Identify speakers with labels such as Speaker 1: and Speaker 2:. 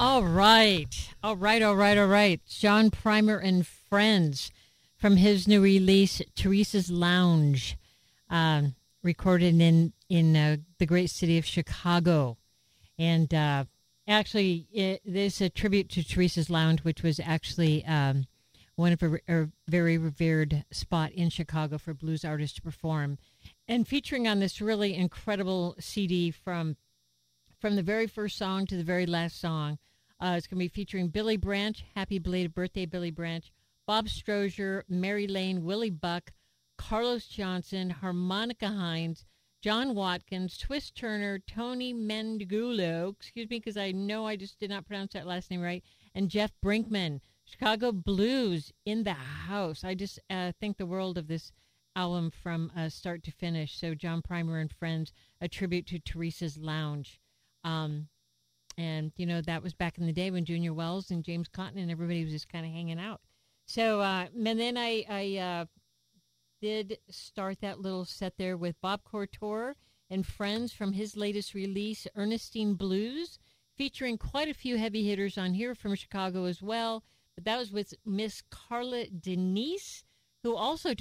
Speaker 1: All right. All right, all right, all right. John Primer and Friends from his new release, Teresa's Lounge, recorded in the great city of Chicago. And actually, there's a tribute to Teresa's Lounge, which was actually one of a very revered spot in Chicago for blues artists to perform. And featuring on this really incredible CD from the very first song to the very last song, it's going to be featuring Billy Branch, happy belated birthday, Billy Branch, Bob Strozier, Mary Lane, Willie Buck, Carlos Johnson, Harmonica Hines, John Watkins, Twist Turner, Tony Mendegulo, excuse me because I know I just did not pronounce that last name right, and Jeff Brinkman. Chicago Blues in the house. I just think the world of this album from start to finish. So John Primer and Friends, a tribute to Teresa's Lounge. And, you know, that was back in the day when Junior Wells and James Cotton and everybody was just kind of hanging out. So, and then I did start that little set there with Bob Couture and Friends from his latest release, Ernestine Blues, featuring quite a few heavy hitters on here from Chicago as well. But that was with Miss Carla Denise, who also